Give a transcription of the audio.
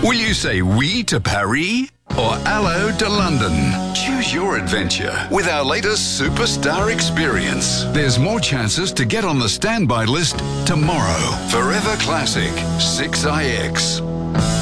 Will you say oui to Paris or hello to London? Choose your adventure with our latest Superstar experience. There's more chances to get on the standby list tomorrow. Forever Classic 6IX.